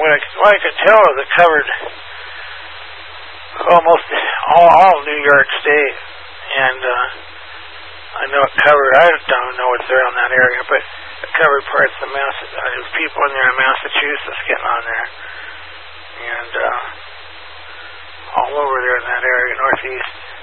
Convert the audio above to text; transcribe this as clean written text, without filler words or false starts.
what I could tell is it covered almost all of New York State, and I know it covered. I don't know what's there on that area, but it covered parts of there's people in there in Massachusetts getting on there, and all over there in that area, northeast.